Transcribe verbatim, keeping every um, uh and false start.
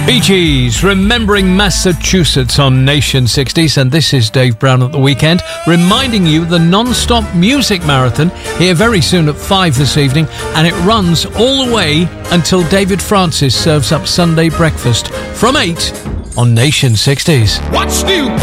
Bee Gees, Remembering Massachusetts on Nation sixties, and this is Dave Brown at the Weekend, reminding you the non-stop music marathon here very soon at five this evening, and it runs all the way until David Francis serves up Sunday breakfast from eight on Nation sixties. What's new?